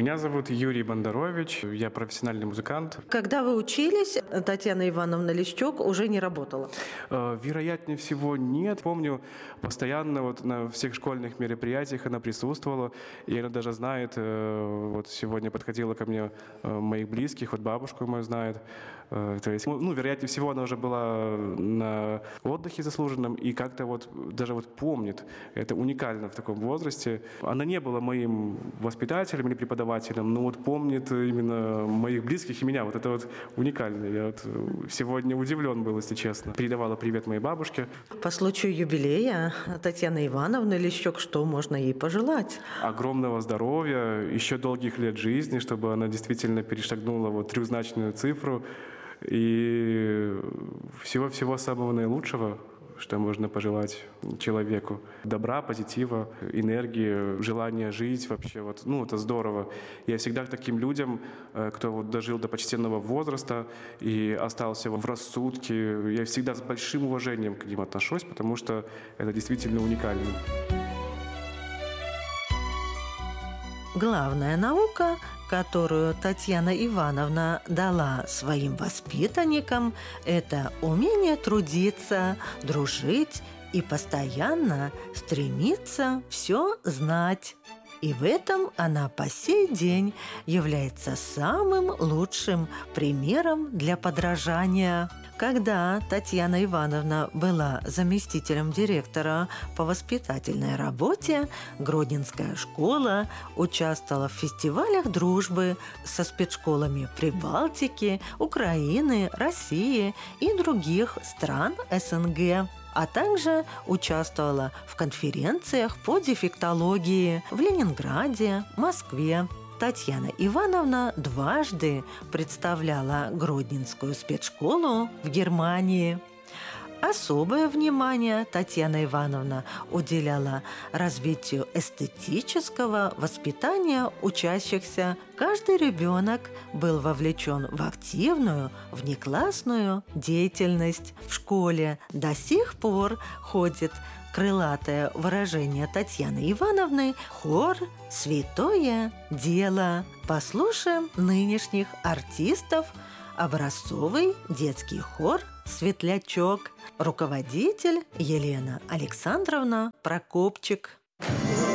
Меня зовут Юрий Бондарович, я профессиональный музыкант. Когда вы учились, Татьяна Ивановна Лещук уже не работала? Вероятнее всего, нет. Помню, постоянно на всех школьных мероприятиях она присутствовала, и она даже знает, сегодня подходила ко мне моих близких, бабушку мою знает. То есть, вероятнее всего, она уже была на отдыхе заслуженном и как-то даже помнит. Это уникально в таком возрасте. Она не была моим воспитателем или преподавателем, но помнит именно моих близких и меня. Это уникально. Я сегодня удивлен был, если честно. Передавала привет моей бабушке. По случаю юбилея Татьяны Ивановны Лещук, что можно ей пожелать? Огромного здоровья, еще долгих лет жизни, чтобы она действительно перешагнула трехзначную цифру. И всего-всего самого наилучшего, что можно пожелать человеку. Добра, позитива, энергии, желания жить вообще. Это здорово. Я всегда к таким людям, кто дожил до почтенного возраста и остался в рассудке, я всегда с большим уважением к ним отношусь, потому что это действительно уникально. Главная наука, которую Татьяна Ивановна дала своим воспитанникам, это умение трудиться, дружить и постоянно стремиться все знать. И в этом она по сей день является самым лучшим примером для подражания. Когда Татьяна Ивановна была заместителем директора по воспитательной работе, Гродненская школа участвовала в фестивалях дружбы со спецшколами Прибалтики, Украины, России и других стран СНГ, а также участвовала в конференциях по дефектологии в Ленинграде, Москве. Татьяна Ивановна дважды представляла Гродненскую спецшколу в Германии. Особое внимание Татьяна Ивановна уделяла развитию эстетического воспитания учащихся. Каждый ребенок был вовлечен в активную внеклассную деятельность. В школе до сих пор ходит крылатое выражение Татьяны Ивановны «Хор – святое дело». Послушаем нынешних артистов. Образцовый детский хор «Светлячок», руководитель Елена Александровна Прокопчик.